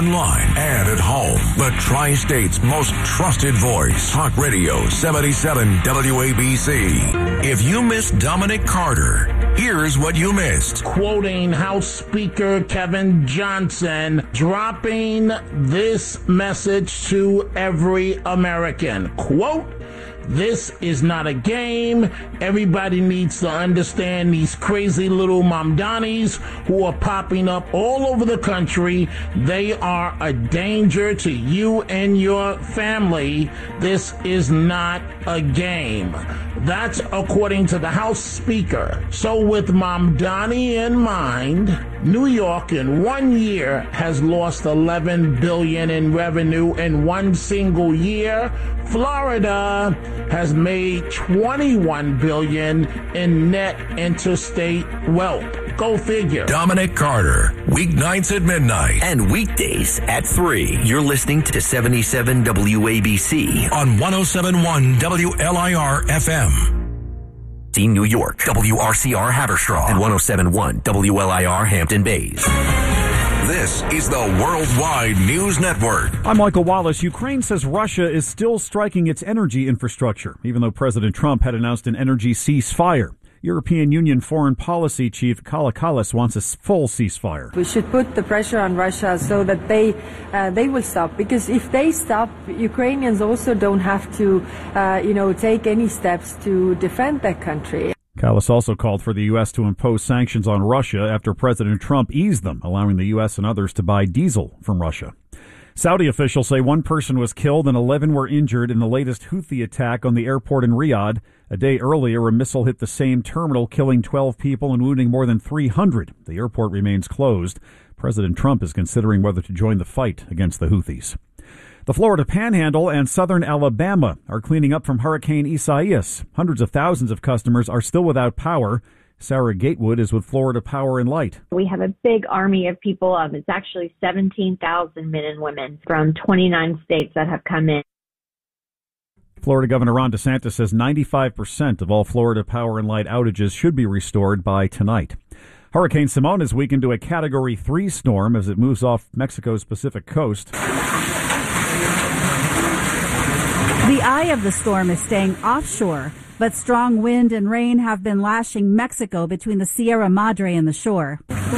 online and at home. The Tri-State's most trusted voice. Talk Radio 77 WABC. If you missed Dominic Carter, here's what you missed. Quoting House Speaker Kevin Johnson, dropping this message to every American. Quote, "This is not a game. Everybody needs to understand these crazy little Mamdanis who are popping up all over the country. They are a danger to you and your family. This is not a game." That's according to the House Speaker. So with Mamdani in mind, New York in 1 year has lost $11 billion in revenue in one single year. Florida has made $21 billion in net interstate wealth. Go figure. Dominic Carter, weeknights at midnight and weekdays at 3. You're listening to 77 WABC on 107.1 WLIR FM. New York, WRCR Haverstraw, and 107.1 WLIR Hampton Bays. This is the Worldwide News Network. I'm Michael Wallace. Ukraine says Russia is still striking its energy infrastructure, even though President Trump had announced an energy ceasefire. European Union Foreign Policy Chief Kalakalis wants a full ceasefire. We should put the pressure on Russia so that they will stop. Because if they stop, Ukrainians also don't have to, take any steps to defend their country. Kallis also called for the U.S. to impose sanctions on Russia after President Trump eased them, allowing the U.S. and others to buy diesel from Russia. Saudi officials say one person was killed and 11 were injured in the latest Houthi attack on the airport in Riyadh. A day earlier, a missile hit the same terminal, killing 12 people and wounding more than 300. The airport remains closed. President Trump is considering whether to join the fight against the Houthis. The Florida Panhandle and southern Alabama are cleaning up from Hurricane Isaias. Hundreds of thousands of customers are still without power. Sarah Gatewood is with Florida Power and Light. We have a big army of people. It's actually 17,000 men and women from 29 states that have come in. Florida Governor Ron DeSantis says 95% of all Florida Power and Light outages should be restored by tonight. Hurricane Simone has weakened to a Category 3 storm as it moves off Mexico's Pacific coast. The eye of the storm is staying offshore, but strong wind and rain have been lashing Mexico between the Sierra Madre and the shore.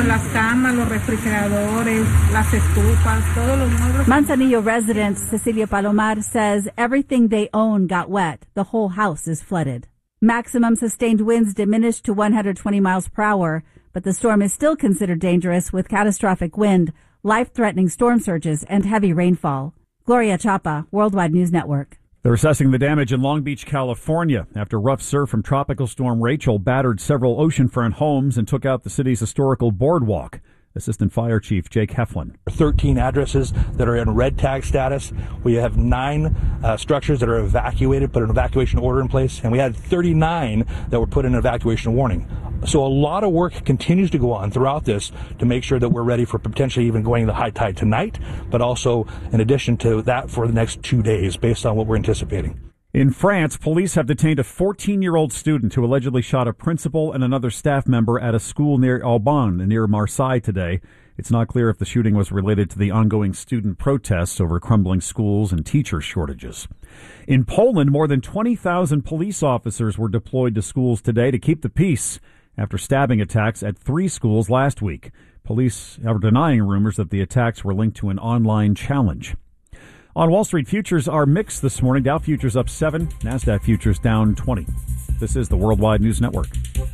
Manzanillo resident Cecilia Palomar says everything they own got wet. The whole house is flooded. Maximum sustained winds diminished to 120 miles per hour, but the storm is still considered dangerous with catastrophic wind, life-threatening storm surges, and heavy rainfall. Gloria Chapa, Worldwide News Network. They're assessing the damage in Long Beach, California, after rough surf from Tropical Storm Rachel battered several oceanfront homes and took out the city's historical boardwalk. Assistant Fire Chief Jake Heflin. 13 addresses that are in red tag status. We have 9 structures that are evacuated, put an evacuation order in place, and we had 39 that were put in an evacuation warning. So a lot of work continues to go on throughout this to make sure that we're ready for potentially even going the high tide tonight, but also in addition to that for the next 2 days based on what we're anticipating. In France, police have detained a 14-year-old student who allegedly shot a principal and another staff member at a school near Aubonne, near Marseille today. It's not clear if the shooting was related to the ongoing student protests over crumbling schools and teacher shortages. In Poland, more than 20,000 police officers were deployed to schools today to keep the peace after stabbing attacks at 3 schools last week. Police are denying rumors that the attacks were linked to an online challenge. On Wall Street, futures are mixed this morning. Dow futures up 7, NASDAQ futures down 20. This is the Worldwide News Network.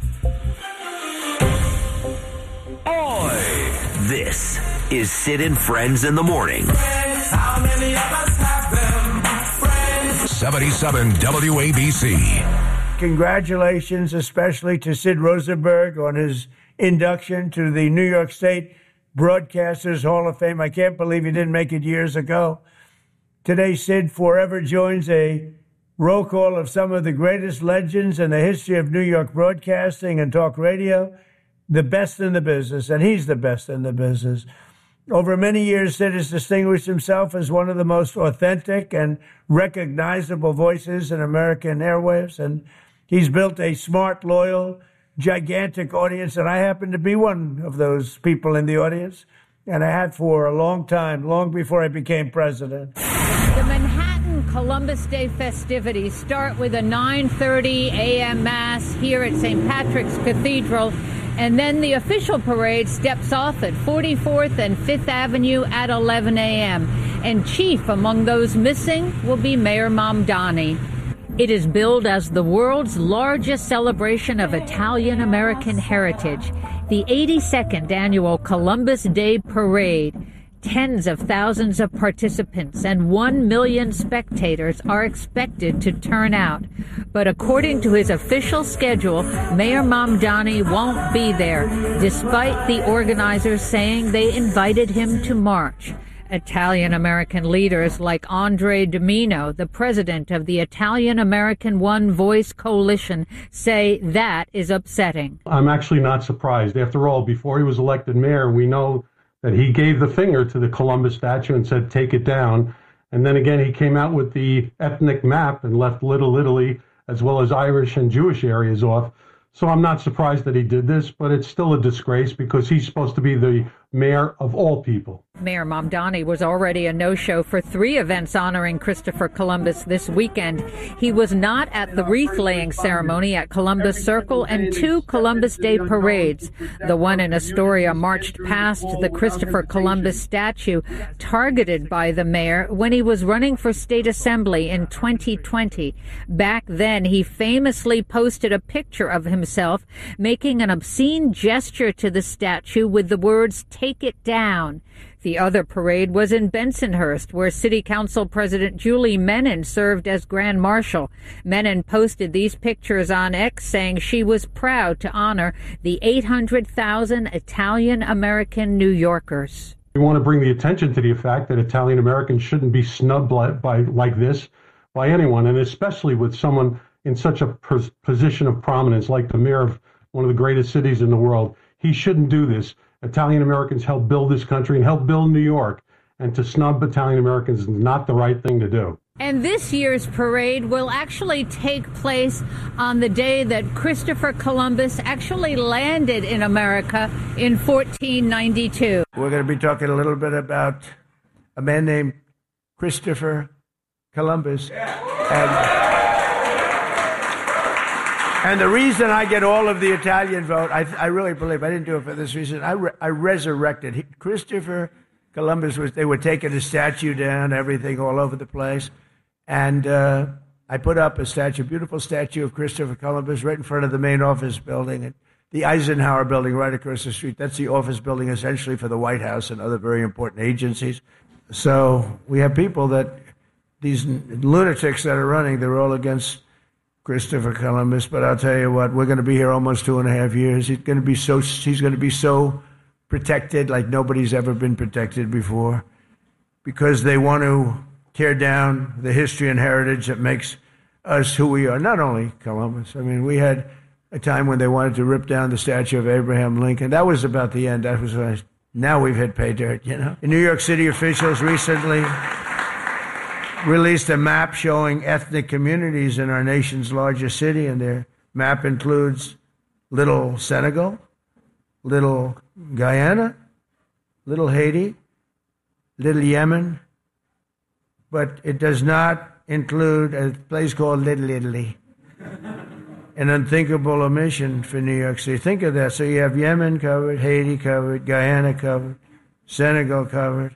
Oi! This is Sid and Friends in the Morning. How many of us have them? 77 WABC. Congratulations, especially to Sid Rosenberg on his induction to the New York State Broadcasters Hall of Fame. I can't believe he didn't make it years ago. Today, Sid forever joins a roll call of some of the greatest legends in the history of New York broadcasting and talk radio, the best in the business, and he's the best in the business. Over many years, Sid has distinguished himself as one of the most authentic and recognizable voices in American airwaves, and he's built a smart, loyal, gigantic audience, and I happen to be one of those people in the audience. and I had for a long time, long before I became president. The Manhattan Columbus Day festivities start with a 9:30 a.m. Mass here at St. Patrick's Cathedral, and then the official parade steps off at 44th and 5th Avenue at 11 a.m. And chief among those missing will be Mayor Mamdani. It is billed as the world's largest celebration of Italian-American heritage, the 82nd annual Columbus Day Parade. Tens of thousands of participants and 1 million spectators are expected to turn out. But according to his official schedule, Mayor Mamdani won't be there, despite the organizers saying they invited him to march. Italian-American leaders like Andre Domino, the president of the Italian-American One Voice Coalition, say that is upsetting. I'm actually not surprised. After all, before he was elected mayor, we know that he gave the finger to the Columbus statue and said, take it down. And then again, he came out with the ethnic map and left Little Italy, as well as Irish and Jewish areas off. So I'm not surprised that he did this, but it's still a disgrace because he's supposed to be the mayor of all people. Mayor Mamdani was already a no-show for 3 events honoring Christopher Columbus this weekend. He was not at the wreath-laying ceremony at Columbus Circle and 2 Columbus Day parades. The one in Astoria marched past the Christopher Columbus statue, targeted by the mayor when he was running for state assembly in 2020. Back then, he famously posted a picture of himself making an obscene gesture to the statue with the words, "Take it down." The other parade was in Bensonhurst, where City Council President Julie Menin served as Grand Marshal. Menin posted these pictures on X, saying she was proud to honor the 800,000 Italian-American New Yorkers. We want to bring the attention to the fact that Italian-Americans shouldn't be snubbed like this by anyone, and especially with someone in such a position of prominence like the mayor of one of the greatest cities in the world. He shouldn't do this. Italian Americans helped build this country and helped build New York, and to snub Italian Americans is not the right thing to do. And this year's parade will actually take place on the day that Christopher Columbus actually landed in America in 1492. We're going to be talking a little bit about a man named Christopher Columbus. And the reason I get all of the Italian vote, I really believe, I didn't do it for this reason, I resurrected. Christopher Columbus, they were taking his statue down, everything all over the place. And I put up a statue, a beautiful statue of Christopher Columbus right in front of the main office building. And the Eisenhower building right across the street, that's the office building essentially for the White House and other very important agencies. So we have people that, these lunatics that are running, they're all against Christopher Columbus, but I'll tell you what, we're going to be here almost 2.5 years. He's going to be so protected like nobody's ever been protected before, because they want to tear down the history and heritage that makes us who we are. Not only Columbus. I mean, we had a time when they wanted to rip down the statue of Abraham Lincoln. That was about the end. That was now we've hit pay dirt, you know. In New York City, officials recently released a map showing ethnic communities in our nation's largest city, and their map includes Little Senegal, Little Guyana, Little Haiti, Little Yemen, but it does not include a place called Little Italy. An unthinkable omission for New York City. Think of that. So you have Yemen covered, Haiti covered, Guyana covered, Senegal covered.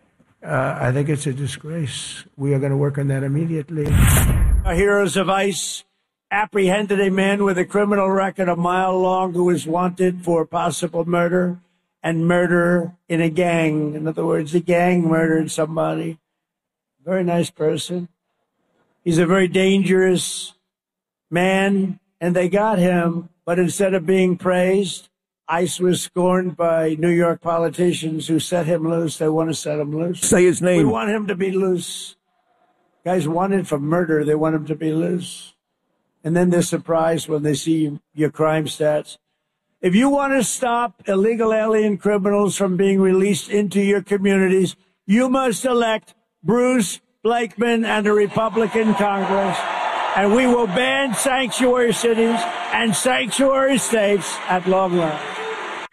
I think it's a disgrace. We are going to work on that immediately. Our heroes of ICE apprehended a man with a criminal record a mile long who is wanted for possible murder and murder in a gang. In other words, a gang murdered somebody. Very nice person. He's a very dangerous man, and they got him. But instead of being praised, ICE was scorned by New York politicians who set him loose. They want to set him loose. Say his name. We want him to be loose. Guys wanted for murder. They want him to be loose. And then they're surprised when they see your crime stats. If you want to stop illegal alien criminals from being released into your communities, you must elect Bruce Blakeman and a Republican Congress. And we will ban sanctuary cities and sanctuary states at long run.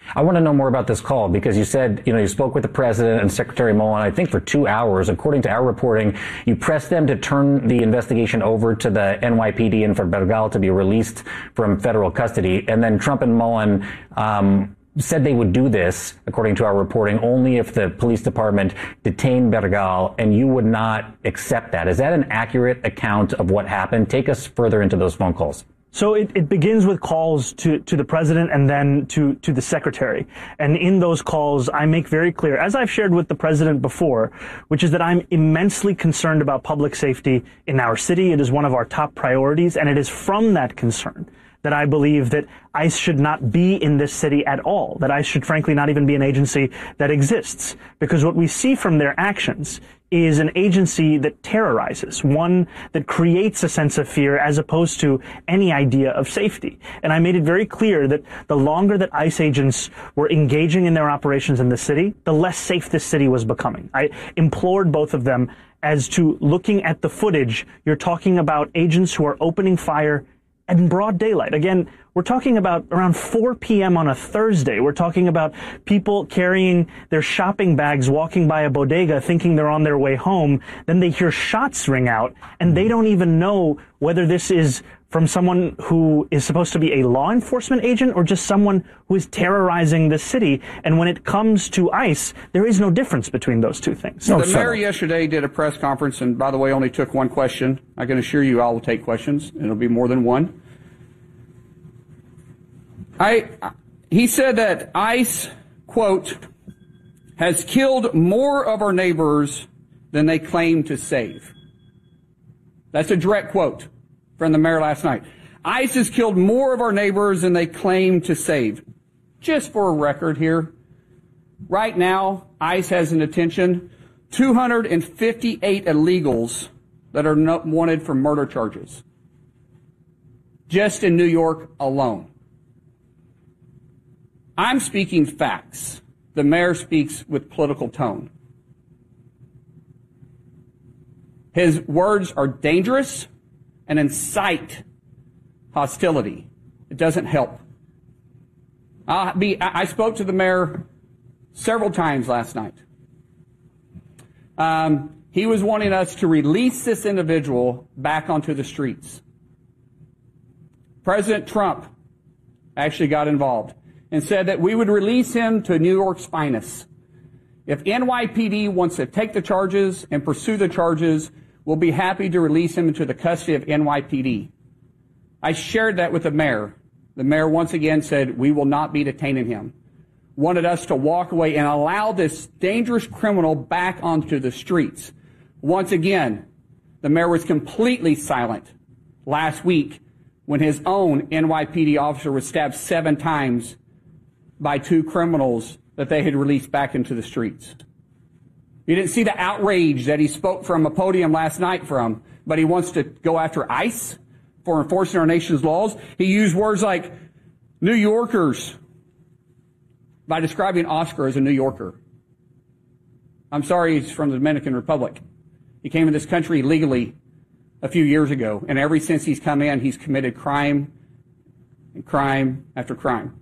I want to know more about this call because you said, you spoke with the president and Secretary Mullen, I think for 2 hours. According to our reporting, you pressed them to turn the investigation over to the NYPD and for Bergal to be released from federal custody. And then Trump and Mullen said they would do this, according to our reporting, only if the police department detained Bergal, and you would not accept that. Is that an accurate account of what happened? Take us further into those phone calls. So it begins with calls to the president and then to the secretary. And in those calls, I make very clear, as I've shared with the president before, which is that I'm immensely concerned about public safety in our city. It is one of our top priorities. And it is from that concern that I believe that ICE should not be in this city at all, that ICE should frankly not even be an agency that exists. Because what we see from their actions is an agency that terrorizes, one that creates a sense of fear as opposed to any idea of safety. And I made it very clear that the longer that ICE agents were engaging in their operations in the city, the less safe this city was becoming. I implored both of them as to looking at the footage. You're talking about agents who are opening fire in broad daylight. Again, we're talking about around 4 p.m. on a Thursday. We're talking about people carrying their shopping bags, walking by a bodega, thinking they're on their way home. Then they hear shots ring out, and they don't even know whether this is from someone who is supposed to be a law enforcement agent or just someone who is terrorizing the city. And when it comes to ICE, there is no difference between those two things. The mayor yesterday did a press conference, and by the way, only took one question. I can assure you I will take questions. It'll be more than one. He said that ICE, quote, has killed more of our neighbors than they claim to save. That's a direct quote from the mayor last night. ICE has killed more of our neighbors than they claim to save. Just for a record here, right now, ICE has in detention 258 illegals that are not wanted for murder charges. Just in New York alone. I'm speaking facts. The mayor speaks with political tone. His words are dangerous and incite hostility. It doesn't help. I spoke to the mayor several times last night. He was wanting us to release this individual back onto the streets. President Trump actually got involved and said that we would release him to New York's finest. If NYPD wants to take the charges and pursue the charges, we'll be happy to release him into the custody of NYPD. I shared that with the mayor. The mayor once again said we will not be detaining him. Wanted us to walk away and allow this dangerous criminal back onto the streets. Once again, the mayor was completely silent last week when his own NYPD officer was stabbed 7 times by 2 criminals that they had released back into the streets. You didn't see the outrage that he spoke from a podium last night from, but he wants to go after ICE for enforcing our nation's laws. He used words like New Yorkers by describing Oscar as a New Yorker. I'm sorry, he's from the Dominican Republic. He came to this country illegally a few years ago, and ever since he's come in, he's committed crime and crime after crime.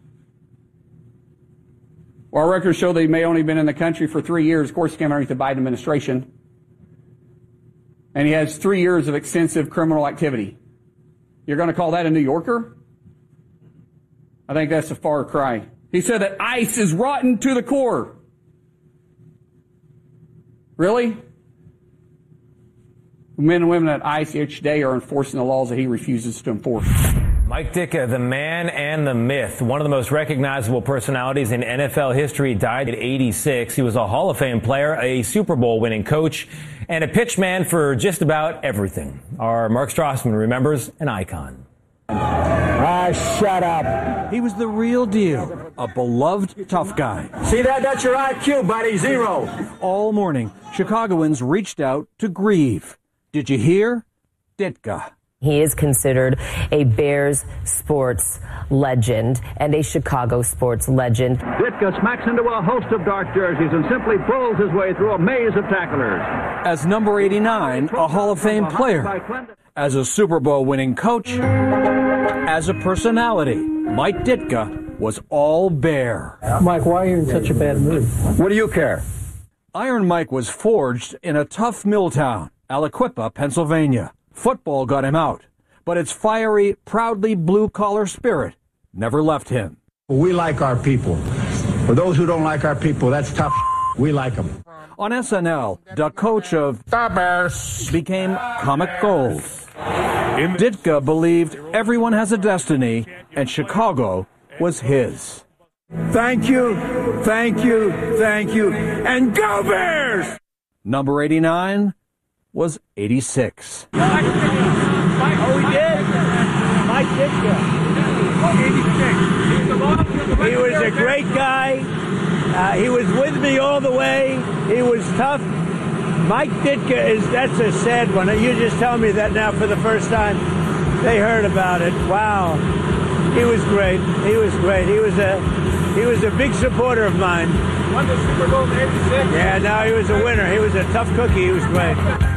Well, our records show that he may only been in the country for 3 years. Of course, he came underneath the Biden administration. And he has 3 years of extensive criminal activity. You're going to call that a New Yorker? I think that's a far cry. He said that ICE is rotten to the core. Really? Men and women at ICE each day are enforcing the laws that he refuses to enforce. Mike Ditka, the man and the myth, one of the most recognizable personalities in NFL history, died at 86. He was a Hall of Fame player, a Super Bowl winning coach, and a pitchman for just about everything. Our Mark Strassman remembers an icon. Shut up. He was the real deal, a beloved tough guy. See that? That's your IQ, buddy. 0. All morning, Chicagoans reached out to grieve. Did you hear? Ditka. He is considered a Bears sports legend and a Chicago sports legend. Ditka smacks into a host of dark jerseys and simply pulls his way through a maze of tacklers. As number 89, a Hall of Fame player. As a Super Bowl winning coach. As a personality, Mike Ditka was all Bear. Mike, why are you in such a bad mood? What do you care? Iron Mike was forged in a tough mill town, Aliquippa, Pennsylvania. Football got him out, but its fiery, proudly blue-collar spirit never left him. We like our people. For those who don't like our people, that's tough. We like them. On SNL, the coach of the Bears became comic gold. Ditka believed everyone has a destiny, and Chicago was his. Thank you, thank you, thank you, and go Bears! Number 89 was 86. Oh, we did? Mike Ditka. 86. He was a great guy. He was with me all the way. He was tough. Mike Ditka that's a sad one. You just tell me that now for the first time. They heard about it. Wow. He was great. He was great. He was a big supporter of mine. Won the Super Bowl in '86. Yeah, no, he was a winner. He was a tough cookie. He was great.